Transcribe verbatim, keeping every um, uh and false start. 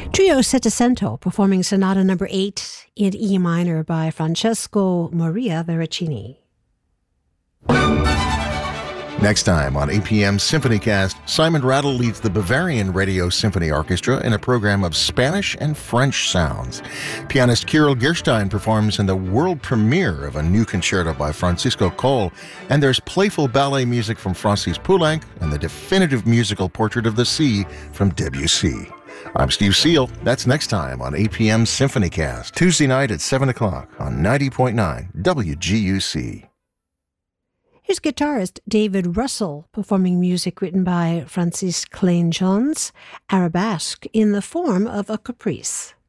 Trio Settecento performing Sonata Number eight in E minor by Francesco Maria Veracini. Next time on A P M SymphonyCast, Simon Rattle leads the Bavarian Radio Symphony Orchestra in a program of Spanish and French sounds. Pianist Kirill Gerstein performs in the world premiere of a new concerto by Francisco Coll, and there's playful ballet music from Francis Poulenc and the definitive musical portrait of the sea from Debussy. I'm Steve Seal. That's next time on A P M SymphonyCast, Tuesday night at seven o'clock on ninety point nine W G U C. Here's guitarist David Russell performing music written by Francis Klein-Jones, Arabesque in the form of a caprice.